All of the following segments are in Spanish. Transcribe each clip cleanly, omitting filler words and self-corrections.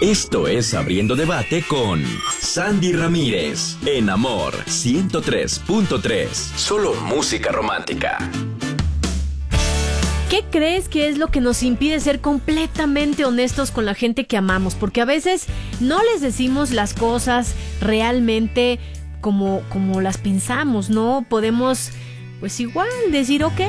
Esto es Abriendo Debate con Sandy Ramírez, en Amor 103.3. Solo música romántica. ¿Qué crees que es lo que nos impide ser completamente honestos con la gente que amamos? Porque a veces no les decimos las cosas realmente como las pensamos, ¿no? Podemos, pues igual, decir, ok,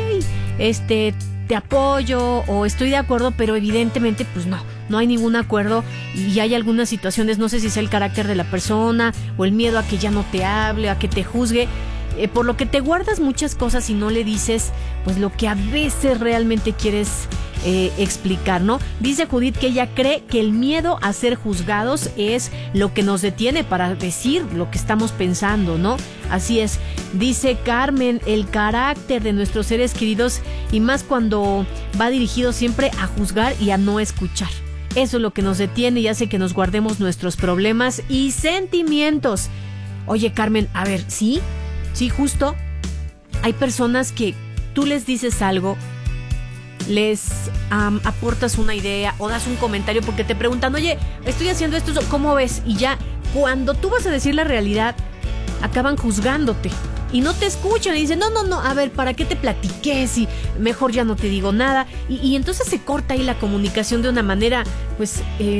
te apoyo o estoy de acuerdo, pero evidentemente, pues no hay ningún acuerdo y hay algunas situaciones, no sé si es el carácter de la persona o el miedo a que ya no te hable, a que te juzgue. Por lo que te guardas muchas cosas y no le dices pues lo que a veces realmente quieres explicar, ¿no? Dice Judith que ella cree que el miedo a ser juzgados es lo que nos detiene para decir lo que estamos pensando, ¿no? Así es. Dice Carmen, el carácter de nuestros seres queridos y más cuando va dirigido siempre a juzgar y a no escuchar. Eso es lo que nos detiene y hace que nos guardemos nuestros problemas y sentimientos. Oye, Carmen, a ver, ¿sí? Sí, justo, hay personas que tú les dices algo, les aportas una idea o das un comentario porque te preguntan, oye, estoy haciendo esto, ¿cómo ves? Y ya, cuando tú vas a decir la realidad, acaban juzgándote y no te escuchan y dicen, no, a ver, ¿para qué te platiqué si mejor ya no te digo nada? Y entonces se corta ahí la comunicación de una manera, pues,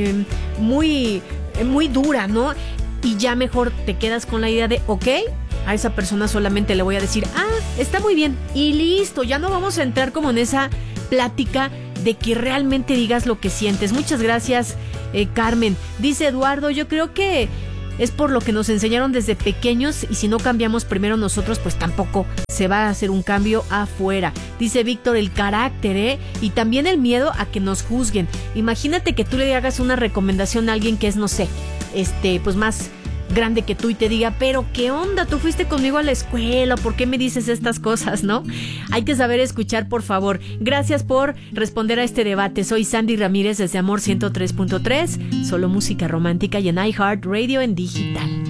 muy dura, ¿no? Y ya mejor te quedas con la idea de, ok, a esa persona solamente le voy a decir, está muy bien, y listo, ya no vamos a entrar como en esa plática de que realmente digas lo que sientes. Muchas gracias, Carmen. Dice Eduardo, yo creo que es por lo que nos enseñaron desde pequeños y si no cambiamos primero nosotros, pues tampoco se va a hacer un cambio afuera. Dice Víctor, el carácter, y también el miedo a que nos juzguen. Imagínate que tú le hagas una recomendación a alguien que es, no sé, pues más grande que tú y te diga, pero ¿qué onda? Tú fuiste conmigo a la escuela, ¿por qué me dices estas cosas, no? Hay que saber escuchar, por favor. Gracias por responder a este debate. Soy Sandy Ramírez desde Amor 103.3, solo música romántica y en iHeartRadio en digital.